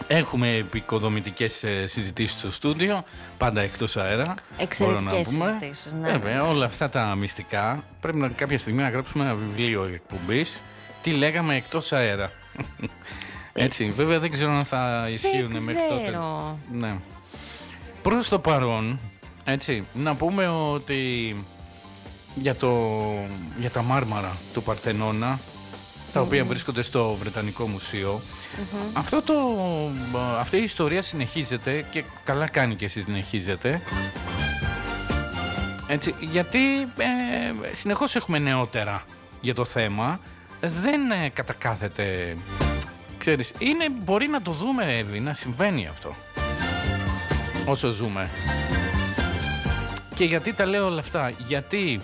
Έχουμε επικοδομητικές συζητήσεις στο στούντιο, πάντα εκτός αέρα. Εξαιρετικές συζητήσεις, ναι. Βέβαια, όλα αυτά τα μυστικά πρέπει κάποια στιγμή να γράψουμε ένα βιβλίο εκπομπής. Τι λέγαμε εκτός αέρα. Έτσι, βέβαια δεν ξέρω αν θα ισχύουν μέχρι τότε. Ναι. Προς το παρόν, έτσι, να πούμε ότι για τα μάρμαρα του Παρθενώνα, τα οποία βρίσκονται στο Βρετανικό Μουσείο, αυτή η ιστορία συνεχίζεται και καλά κάνει και συνεχίζεται. Έτσι, γιατί συνεχώς έχουμε νεότερα για το θέμα, δεν κατακάθεται, ξέρεις, μπορεί να το δούμε, Εύη, να συμβαίνει αυτό όσο ζούμε. Και γιατί τα λέω όλα αυτά? Γιατί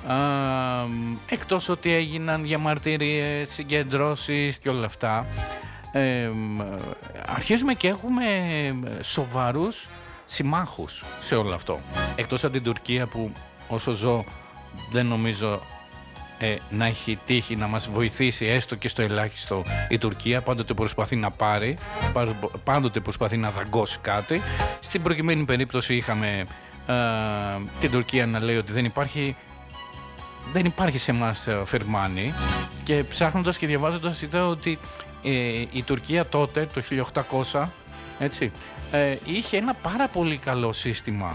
εκτός ότι έγιναν διαμαρτυρίες, συγκεντρώσεις και όλα αυτά, αρχίζουμε και έχουμε σοβαρούς συμμάχους σε όλο αυτό. Εκτός από την Τουρκία, που όσο ζω δεν νομίζω να έχει τύχει να μας βοηθήσει έστω και στο ελάχιστο η Τουρκία. Πάντοτε προσπαθεί να πάρει, πάντοτε προσπαθεί να δαγκώσει κάτι. Στην προκειμένη περίπτωση είχαμε την Τουρκία να λέει ότι δεν υπάρχει σε εμάς φερμάνι, και ψάχνοντας και διαβάζοντας είδα ότι η Τουρκία τότε, το 1800, έτσι, είχε ένα πάρα πολύ καλό σύστημα,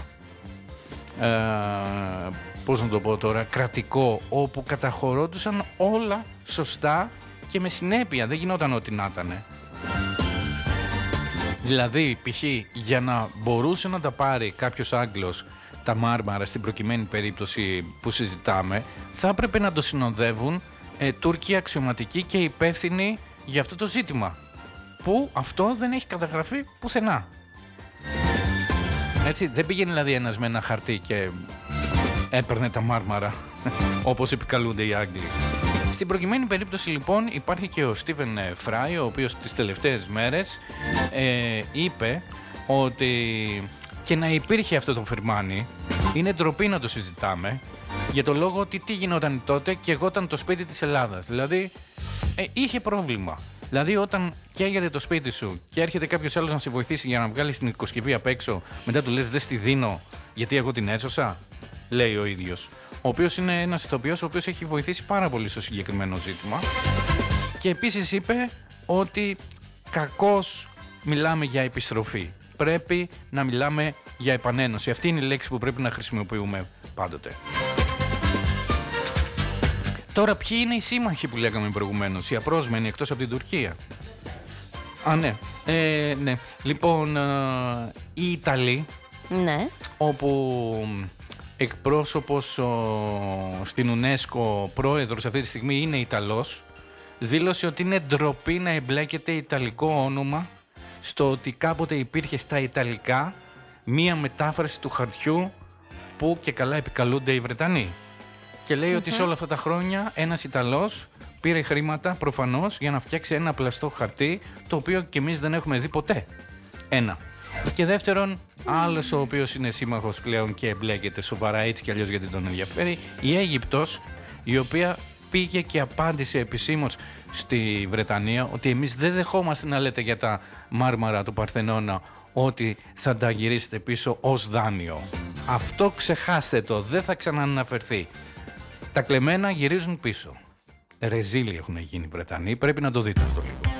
πώς να το πω τώρα, κρατικό, όπου καταχωρόντουσαν όλα σωστά και με συνέπεια, δεν γινόταν ό,τι να ήταν. Δηλαδή, π.χ. για να μπορούσε να τα πάρει κάποιος Άγγλος τα μάρμαρα, στην προκειμένη περίπτωση που συζητάμε, θα έπρεπε να το συνοδεύουν Τούρκοι αξιωματικοί και υπεύθυνοι για αυτό το ζήτημα, που αυτό δεν έχει καταγραφεί πουθενά. Έτσι, δεν πήγαινε δηλαδή ένας με ένα χαρτί και έπαιρνε τα μάρμαρα όπως επικαλούνται οι Άγγλοι. Στην προκειμένη περίπτωση λοιπόν υπάρχει και ο Στίβεν Φράι, ο οποίος τις τελευταίες μέρες είπε ότι και να υπήρχε αυτό το φερμάνι, είναι ντροπή να το συζητάμε, για το λόγο ότι τι γινόταν τότε και εγώταν το σπίτι της Ελλάδας. Δηλαδή είχε πρόβλημα. Δηλαδή όταν καίγεται το σπίτι σου και έρχεται κάποιος άλλος να σε βοηθήσει για να βγάλεις την οικοσκευή απ' έξω, μετά του λες δεν στη δίνω γιατί εγώ την έσωσα, λέει ο ίδιος. Ο οποίος είναι ένας ηθοποιός ο οποίος έχει βοηθήσει πάρα πολύ στο συγκεκριμένο ζήτημα. Και επίσης είπε ότι κακώς μιλάμε για επιστροφή. Πρέπει να μιλάμε για επανένωση. Αυτή είναι η λέξη που πρέπει να χρησιμοποιούμε πάντοτε. Τώρα, ποιοι είναι οι σύμμαχοι που λέγαμε προηγουμένως, οι απρόσμενοι εκτός από την Τουρκία? Ναι. Ναι. Λοιπόν, οι Ιταλοί, ναι, όπου εκπρόσωπος στην UNESCO, πρόεδρος αυτή τη στιγμή είναι Ιταλός, δήλωσε ότι είναι ντροπή να εμπλέκεται ιταλικό όνομα στο ότι κάποτε υπήρχε στα Ιταλικά μία μετάφραση του χαρτιού που και καλά επικαλούνται οι Βρετανοί. Και λέει ότι σε όλα αυτά τα χρόνια ένας Ιταλός πήρε χρήματα προφανώς για να φτιάξει ένα πλαστό χαρτί, το οποίο και εμείς δεν έχουμε δει ποτέ. Ένα. Και δεύτερον, άλλος ο οποίος είναι σύμμαχος πλέον και εμπλέκεται σοβαρά έτσι κι αλλιώς γιατί τον ενδιαφέρει, η Αίγυπτος, η οποία πήγε και απάντησε επισήμως στη Βρετανία ότι εμείς δεν δεχόμαστε να λέτε για τα μάρμαρα του Παρθενώνα ότι θα τα γυρίσετε πίσω ως δάνειο. Αυτό ξεχάστε το, δεν θα ξανααναφερθεί. Τα κλεμμένα γυρίζουν πίσω. Ρεζίλοι έχουν γίνει οι Βρετανοί, πρέπει να το δείτε αυτό λίγο.